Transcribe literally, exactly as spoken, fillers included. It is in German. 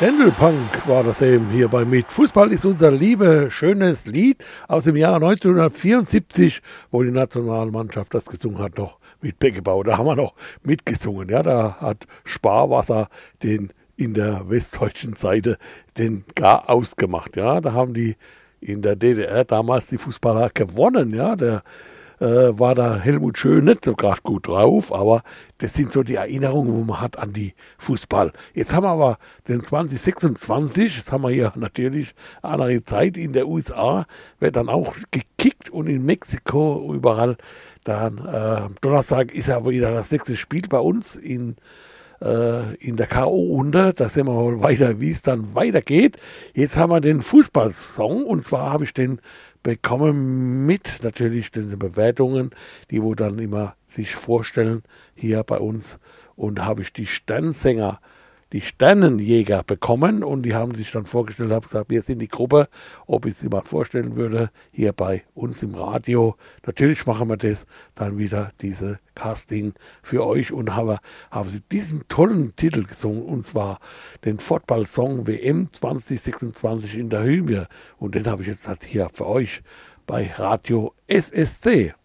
Händelpunk war das eben hier bei Mit. Fußball ist unser liebe, schönes Lied aus dem Jahr neunzehnhundertvierundsiebzig, wo die Nationalmannschaft das gesungen hat, noch mit Beckebaur. Da haben wir noch mitgesungen. Ja, da hat Sparwasser den in der westdeutschen Seite den gar ausgemacht. Ja, da haben die in der D D R damals die Fußballer gewonnen. Ja, der äh, war da Helmut Schön nicht so gerade gut drauf, aber das sind so die Erinnerungen, wo man hat an die Fußball. Jetzt haben wir aber den zwanzig sechsundzwanzig, jetzt haben wir hier natürlich eine andere Zeit. In der U S A wird dann auch gekickt und in Mexiko überall. Dann äh, Donnerstag ist aber wieder das nächste Spiel bei uns in in der K O-Runde. Da sehen wir mal weiter, wie es dann weitergeht. Jetzt haben wir den Fußballsong und zwar habe ich den bekommen mit natürlich den Bewertungen, die wo dann immer sich vorstellen hier bei uns, und habe ich die Sternsänger, die Sternenjäger bekommen und die haben sich dann vorgestellt, haben gesagt, wir sind die Gruppe, ob ich sie mal vorstellen würde, hier bei uns im Radio. Natürlich machen wir das dann wieder, diese Casting für euch, und habe, haben sie diesen tollen Titel gesungen, und zwar den Football-Song W M zwanzig sechsundzwanzig in der Hymne, und den habe ich jetzt halt hier für euch bei Radio S S C.